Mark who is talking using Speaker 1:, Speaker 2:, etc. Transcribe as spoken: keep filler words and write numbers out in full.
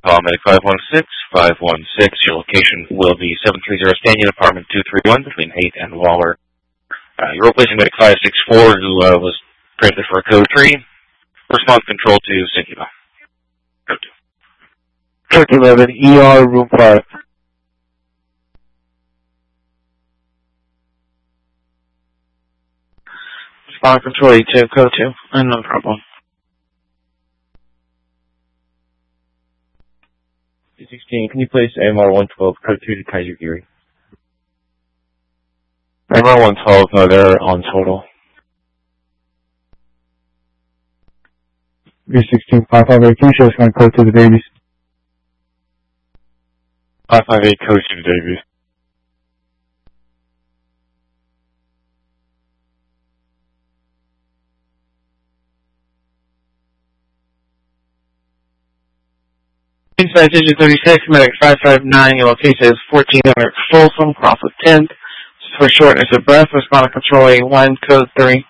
Speaker 1: call Medic five one six, five one six. Your location will be seven three zero Stanton, apartment two three one, between Haight and Waller. Uh, you're replacing Medic five six four, who uh, was transferred for a code three. Response control to Singular. Code two.
Speaker 2: Code eleven, E R, room five.
Speaker 3: Response control E two, code two. And no problem.
Speaker 2: two sixteen, can you place M R one twelve, code two to Kaiser Geary? M R one twelve, no, they're on total. three sixteen, five five eight, can you show us my code to the babies? five five eight, code to the babies.
Speaker 3: Inside digit thirty-six, Medic five five nine, your location is fourteen hundred Folsom, Crawford tenth. For shortness of breath, respond to control A one, code three.